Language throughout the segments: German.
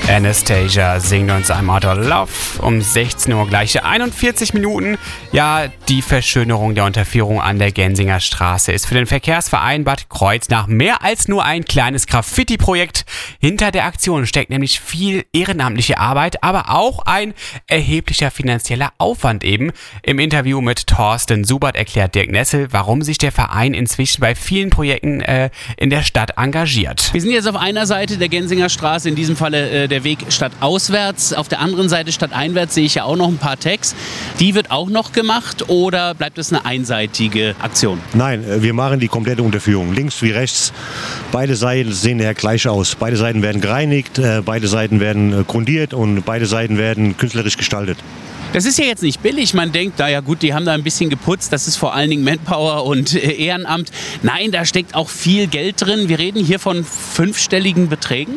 Anastasia singt uns I'm Out of Love um 16 Uhr gleiche 41 Minuten. Ja, die Verschönerung der Unterführung an der Gensinger Straße ist für den Verkehrsverein Bad Kreuznach mehr als nur ein kleines Graffiti-Projekt. Hinter der Aktion steckt nämlich viel ehrenamtliche Arbeit, aber auch ein erheblicher finanzieller Aufwand eben. Im Interview mit Thorsten Subert erklärt Dirk Nessel, warum sich der Verein inzwischen bei vielen Projekten in der Stadt engagiert. Wir sind jetzt auf einer Seite der Gensinger Straße, in diesem Falle der Weg stadtauswärts. Auf der anderen Seite stadteinwärts sehe ich ja auch noch ein paar Tags. Die wird auch noch gemacht oder bleibt es eine einseitige Aktion? Nein, wir machen die komplette Unterführung. Links wie rechts. Beide Seiten sehen ja gleich aus. Beide Seiten werden gereinigt, beide Seiten werden grundiert und beide Seiten werden künstlerisch gestaltet. Das ist ja jetzt nicht billig. Man denkt, naja gut, die haben da ein bisschen geputzt. Das ist vor allen Dingen Manpower und Ehrenamt. Nein, da steckt auch viel Geld drin. Wir reden hier von 5-stelligen Beträgen.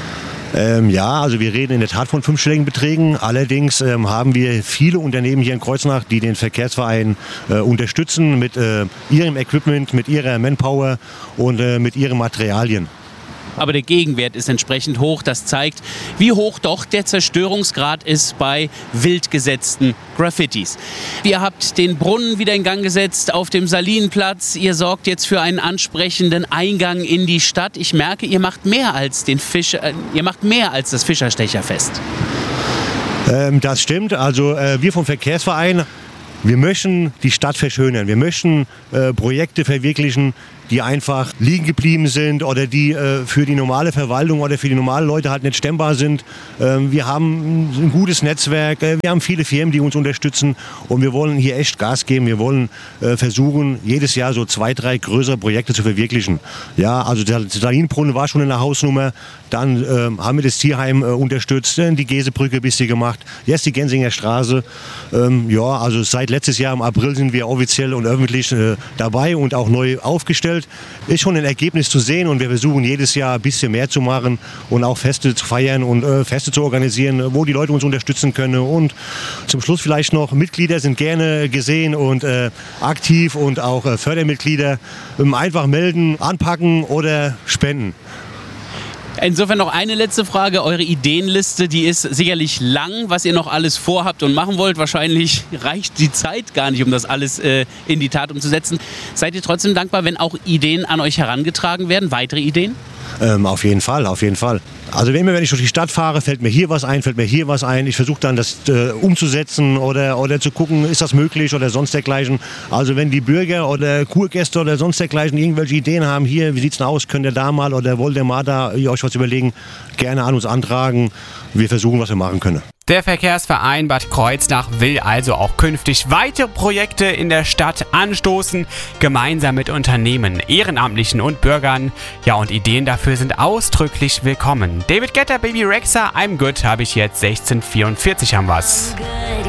Ja, also wir reden in der Tat von 5-stelligen Beträgen. Allerdings haben wir viele Unternehmen hier in Kreuznach, die den Verkehrsverein unterstützen mit ihrem Equipment, mit ihrer Manpower und mit ihren Materialien. Aber der Gegenwert ist entsprechend hoch. Das zeigt, wie hoch doch der Zerstörungsgrad ist bei wild gesetzten Graffitis. Ihr habt den Brunnen wieder in Gang gesetzt auf dem Salinenplatz. Ihr sorgt jetzt für einen ansprechenden Eingang in die Stadt. Ich merke, ihr macht mehr als das Fischerstecherfest. Das stimmt. Also wir vom Verkehrsverein, wir möchten die Stadt verschönern. Wir möchten Projekte verwirklichen, die einfach liegen geblieben sind oder die für die normale Verwaltung oder für die normalen Leute halt nicht stemmbar sind. Wir haben ein gutes Netzwerk, wir haben viele Firmen, die uns unterstützen und wir wollen hier echt Gas geben. Wir wollen versuchen, jedes Jahr so 2, 3 größere Projekte zu verwirklichen. Ja, also der Salinenbrunnen war schon in der Hausnummer, dann haben wir das Tierheim unterstützt, die Gesebrücke ein bisschen gemacht, jetzt die Gensinger Straße. Ja, also seit letztes Jahr im April sind wir offiziell und öffentlich dabei und auch neu aufgestellt. Ist schon ein Ergebnis zu sehen und wir versuchen jedes Jahr ein bisschen mehr zu machen und auch Feste zu feiern und Feste zu organisieren, wo die Leute uns unterstützen können. Und zum Schluss vielleicht noch, Mitglieder sind gerne gesehen und aktiv und auch Fördermitglieder. Einfach melden, anpacken oder spenden. Insofern noch eine letzte Frage. Eure Ideenliste, die ist sicherlich lang, was ihr noch alles vorhabt und machen wollt. Wahrscheinlich reicht die Zeit gar nicht, um das alles in die Tat umzusetzen. Seid ihr trotzdem dankbar, wenn auch Ideen an euch herangetragen werden? Weitere Ideen? Auf jeden Fall, auf jeden Fall. Also wenn ich durch die Stadt fahre, fällt mir hier was ein, Ich versuche dann das umzusetzen oder zu gucken, ist das möglich oder sonst dergleichen. Also wenn die Bürger oder Kurgäste oder sonst dergleichen irgendwelche Ideen haben, hier, wie sieht's denn aus, könnt ihr da mal oder wollt ihr mal da euch was überlegen, gerne an uns antragen. Wir versuchen, was wir machen können. Der Verkehrsverein Bad Kreuznach will also auch künftig weitere Projekte in der Stadt anstoßen, gemeinsam mit Unternehmen, Ehrenamtlichen und Bürgern. Ja, und Ideen dafür sind ausdrücklich willkommen. David Guetta, Baby Rexha, I'm Good habe ich jetzt 16:44 haben wir's.